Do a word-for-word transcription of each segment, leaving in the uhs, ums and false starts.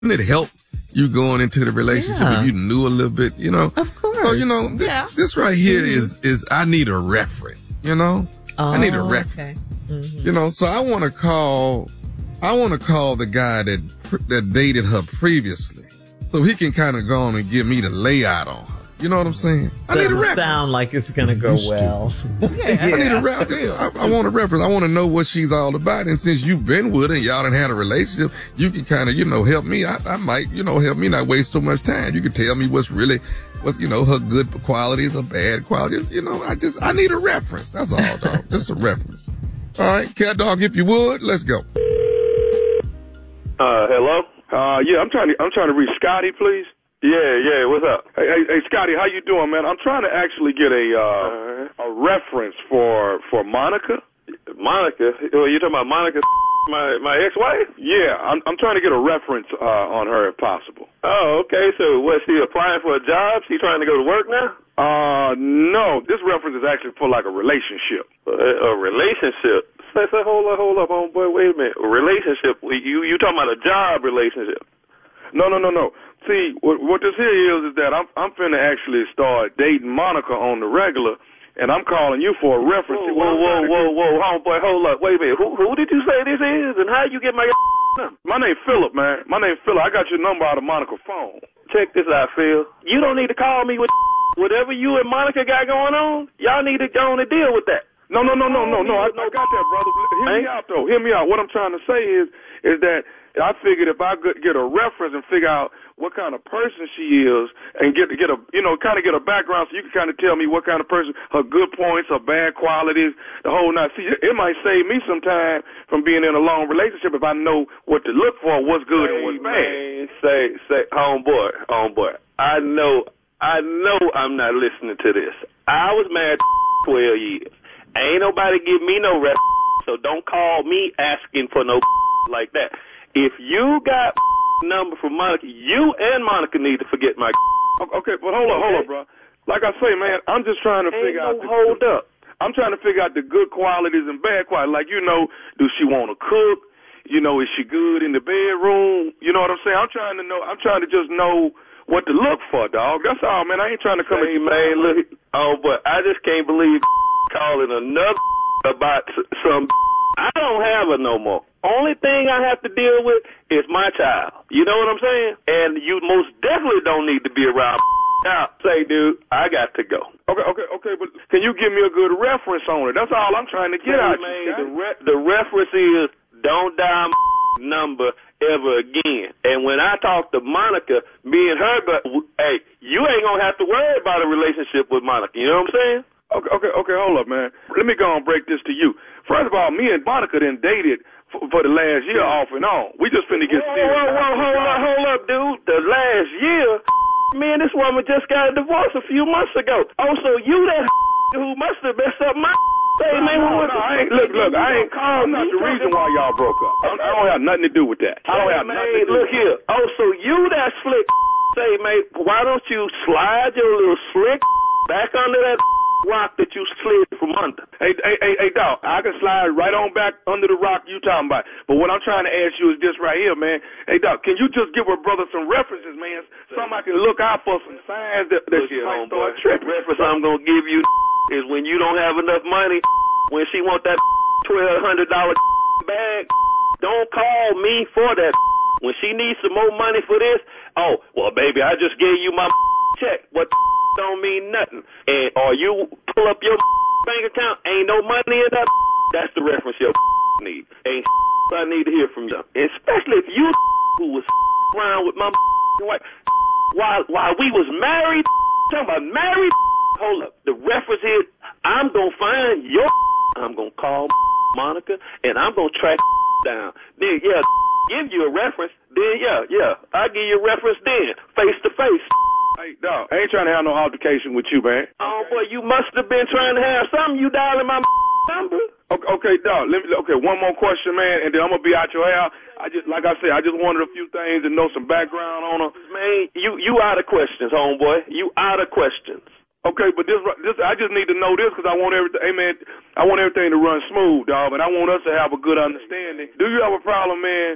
it help you going into the relationship Yeah. if you knew a little bit, you know? Of course. So, you know, th- Yeah. this right here Mhm. is is I need a reference, you know? Oh, I need a reference. okay. Mhm. You know, so I want to call, I want to call the guy that that dated her previously, so he can kind of go on and give me the layout on her. You know what I'm saying? I need a Doesn't reference. sound like it's gonna go well. I need a reference. I, I want a reference. I want to know what she's all about. And since you've been with her and y'all done had a relationship, you can kind of, you know, help me. I, I might, you know, help me not waste so much time. You can tell me what's really, what's, you know, her good qualities or bad qualities. You know, I just, I need a reference. That's all, dog. Just a reference. All right, cat dog, if you would, let's go. Uh, hello? Uh, yeah, I'm trying to, I'm trying to reach Scotty, please. Yeah, yeah, what's up? Hey, hey, hey, Scotty, how you doing, man? I'm trying to actually get a, uh, a reference for, for Monica. Monica? Oh, you talking about Monica, my, my ex-wife? Yeah, I'm, I'm trying to get a reference, uh, on her if possible. Oh, okay, so what, she applying for a job? She trying to go to work now? Uh, no, this reference is actually for like a relationship. A, a relationship? Say, say, hold up, hold up, homeboy, wait a minute. A relationship? You, you talking about a job relationship? No, no, no, no. See, what, what this here is is that I'm I'm finna actually start dating Monica on the regular, and I'm calling you for a reference. Whoa, whoa, whoa, whoa, whoa, homeboy, hold up, wait a minute. Who who did you say this is, and how you get my number? My name Philip, man. My name Philip. I got your number out of Monica's phone. Check this out, Phil. You don't need to call me with whatever you and Monica got going on. Y'all need to go on and deal with that. No, no, no, no, no, no. I, I got that, brother. Hear me out, though. Hear me out. What I'm trying to say is, is that I figured if I could get a reference and figure out what kind of person she is and get get a, you know, kind of get a background so you can kind of tell me what kind of person, her good points, her bad qualities, the whole nine. See, it might save me some time from being in a long relationship if I know what to look for, what's good hey, and what's bad. Man, say, say, homeboy, homeboy, I know, I know I'm not listening to this. I was married twelve years. Ain't nobody give me no rep, so don't call me asking for no like that. If you got number from Monica, you and Monica need to forget my. Okay, but hold up, hold up, bro. Like I say, man, I'm just trying to Ain't figure no out. The, hold up. I'm trying to figure out the good qualities and bad qualities. Like, you know, do she want to cook? You know, is she good in the bedroom? You know what I'm saying? I'm trying to know. I'm trying to just know what to look for, dog. That's all, man. I ain't trying to come. Hey, man, look. Oh, but I just can't believe calling another about some. I don't have her no more. Only thing I have to deal with is my child. You know what I'm saying? And you most definitely don't need to be around. Now, say, dude, I got to go. Okay, okay, okay, but can you give me a good reference on it? That's all I'm trying to get Hey, out man, you. The, re- the reference is don't dial my number ever again. And when I talk to Monica, me and her, but hey, you ain't gonna have to worry about a relationship with Monica. You know what I'm saying? Okay, okay, okay, hold up, man. Let me go and break this to you. First of all, me and Monica done dated for, for the last year off and on. We just finna get whoa, serious. Whoa, whoa, hold up, hold up, dude. The last year, man, this woman just got a divorce a few months ago. Oh, so you that who must have messed up my hey, no, man, no, what no, I ain't, look, look, I ain't, I'm not the reason why y'all broke up. I, I don't have nothing to do with that. I don't hey, have man, nothing to do look with here. Oh, so you that slick say, mate, why don't you slide your little slick back under that rock that you slid from under? Hey, hey, hey, hey, dog, I can slide right on back under the rock you talking about. But what I'm trying to ask you is this right here, man. Hey, dog, can you just give her brother some references, man? Something I can look out for, some signs that, that she might start tripping. The reference I'm going to give you is when you don't have enough money, when she want that twelve hundred dollars bag, don't call me for that. When she needs some more money for this, oh, well, baby, I just gave you my check. What don't mean nothing. And or you pull up your bank account, ain't no money in that. That's the reference your need. Ain't I need to hear from you. Especially if you who was around with my wife while while we was married. Talking about married. Hold up. The reference is I'm gonna find your. I'm gonna call Monica and I'm gonna track down. Then yeah, give you a reference. Then yeah, yeah, I give you a reference. Then face to face. Hey, dog, I ain't trying to have no altercation with you, man. Oh, boy, you must have been trying to have something. You dialing my number. Okay, okay, dog. Let me. Okay, one more question, man, and then I'm gonna be out your hair. I just, like I said, I just wanted a few things and know some background on her. Man, you you out of questions, homeboy. You out of questions. Okay, but this, this, I just need to know this because I want everything. Hey, man, I want everything to run smooth, dog, and I want us to have a good understanding. Do you have a problem, man,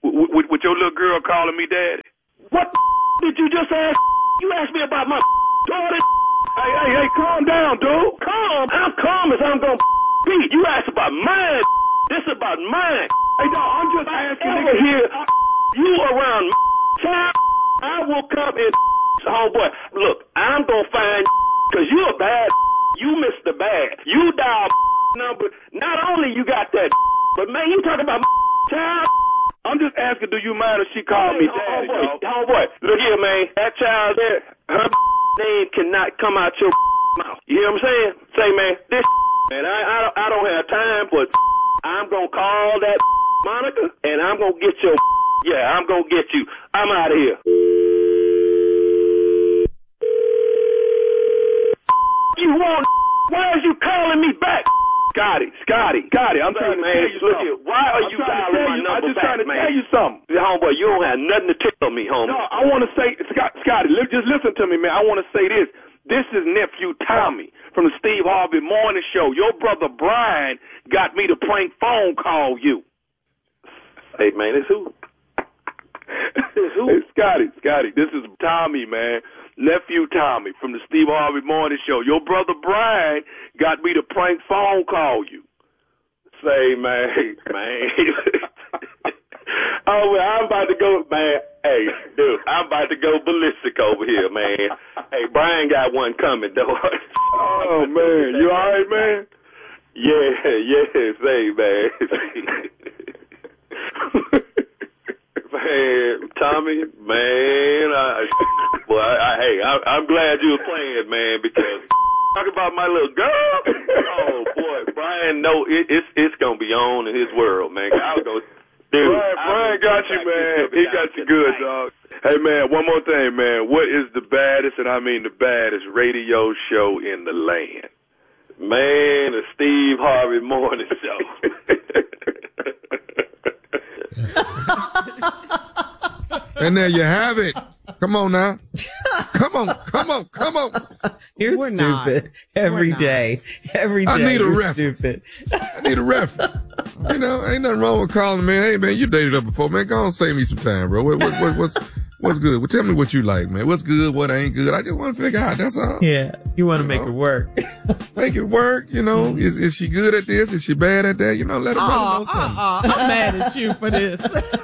with, with, with your little girl calling me daddy? What the did you just ask? You asked me about my daughter. Hey, hey, hey, calm down, dude. Calm. I'm calm as I'm gonna be. You asked about mine. This about mine. Hey, dog, I'm just asking. Over here, you around child, I will come and homeboy. Look, I'm gonna find because you a bad. You missed the bag. You dial number. Not only you got that, but man, you talking about child. I'm just asking, do you mind if she called me daddy, homeboy? Homeboy, look here, man. That child there, her name cannot come out your mouth. You hear what I'm saying? Say, man, this man, I I don't, I don't have time, but I'm gonna call that Monica, and I'm gonna get your yeah, I'm gonna get you. I'm out of here. You want? Why is you calling me back? Scotty, Scotty, Scotty, I'm trying to man, tell you look something. Here, why are I'm you dialing my you, number I'm just back, trying to man. Tell you something. Homeboy, you don't have nothing to tell me, homie. No, I want to say, Scott, Scotty, just listen to me, man. I want to say this. This is nephew Tommy from the Steve Harvey Morning Show. Your brother Brian got me to prank phone call you. Hey, man, it's who? It's who? Hey, Scotty, Scotty, this is Tommy, man. Nephew Tommy from the Steve Harvey Morning Show. Your brother Brian got me to prank phone call you. Say, man, man. Oh, well, I'm about to go, man. Hey, dude, I'm about to go ballistic over here, man. Hey, Brian got one coming, though. Oh, man. You all right, man? Yeah, yeah, say, man. Man, Tommy, man, I, well, I, I, hey, I, I'm glad you were playing, man, because talk about my little girl. Oh boy, Brian, no, it, it's it's gonna be on in his world, man. I was gonna, dude, Brian, Brian got you, man. He got you good, dog. Hey, man, one more thing, man. What is the baddest, and I mean the baddest, radio show in the land? Man, the Steve Harvey Morning Show. And there you have it. Come on now. Come on, come on, come on. You're We're stupid. not. Every We're day. Every day. I need a you're reference. Stupid. I need a reference. You know, ain't nothing wrong with calling me. Hey, man, you dated up before, man. Go on, save me some time, bro. What, what, what, what's what's good? Well, tell me what you like, man. What's good? What ain't good? I just want to figure out. That's all. Yeah, you want to make know? it work. Make it work. You know, is is she good at this? Is she bad at that? You know, let her brother know Uh, something. uh, I'm mad at you for this.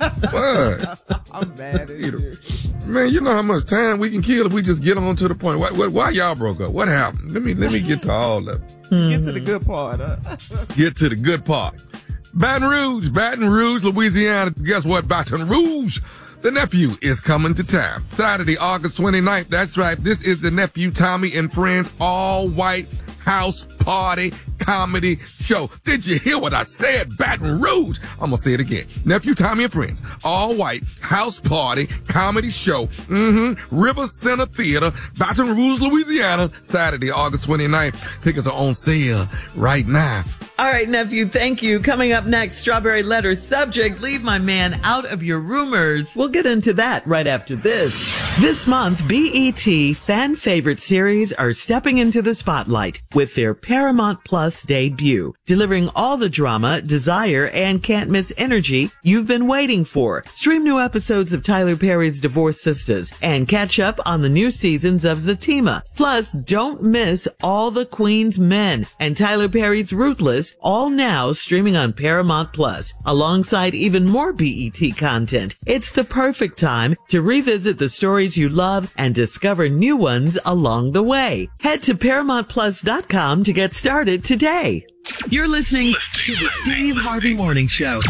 What? I'm mad at you. Man, you know how much time we can kill if we just get on to the point. Why, why, why y'all broke up? What happened? Let me let me get to all of it. Get to the good part. Huh? Get to the good part. Baton Rouge, Baton Rouge, Louisiana. Guess what? Baton Rouge. The nephew is coming to town. Saturday, August twenty-ninth. That's right. This is the Nephew Tommy and Friends all-white house party comedy show. Did you hear what I said? Baton Rouge. I'm going to say it again. Nephew Tommy and Friends all-white house party comedy show. Mm-hmm. River Center Theater, Baton Rouge, Louisiana. Saturday, August twenty-ninth. Tickets are on sale right now. All right, nephew, thank you. Coming up next, Strawberry Letter subject, leave my man out of your rumors. We'll get into that right after this. This month, B E T fan favorite series are stepping into the spotlight with their Paramount Plus debut, delivering all the drama, desire, and can't miss energy you've been waiting for. Stream new episodes of Tyler Perry's Divorced Sisters and catch up on the new seasons of Zatima. Plus, don't miss All the Queen's Men and Tyler Perry's Ruthless, all now streaming on Paramount Plus, alongside even more B E T content. It's the perfect time to revisit the stories you love and discover new ones along the way. Head to paramount plus dot com to get started today. You're listening to the Steve Harvey Morning Show.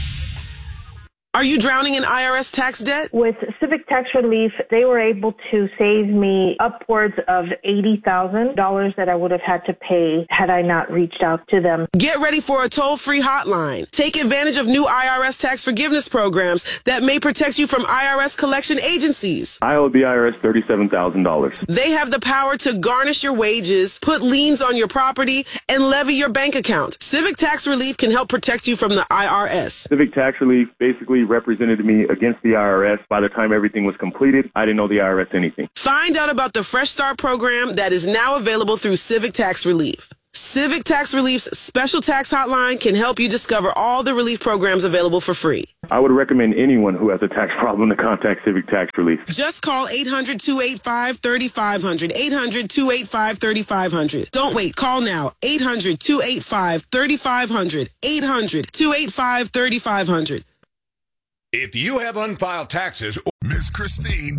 Are you drowning in I R S tax debt? With Civic Tax Relief, they were able to save me upwards of eighty thousand dollars that I would have had to pay had I not reached out to them. Get ready for a toll-free hotline. Take advantage of new I R S tax forgiveness programs that may protect you from I R S collection agencies. I owe the I R S thirty-seven thousand dollars. They have the power to garnish your wages, put liens on your property, and levy your bank account. Civic Tax Relief can help protect you from the I R S. Civic Tax Relief basically represented me against the I R S. By the time everything was completed, I didn't know the I R S anything. Find out about the Fresh Start program that is now available through Civic Tax Relief. Civic Tax Relief's special tax hotline can help you discover all the relief programs available for free. I would recommend anyone who has a tax problem to contact Civic Tax Relief. Just call eight hundred, two eight five, three five zero zero, eight hundred, two eight five, three five zero zero. Don't wait. Call now. eight hundred, two eight five, three five zero zero, eight hundred, two eight five, three five zero zero. If you have unfiled taxes... Miss Christine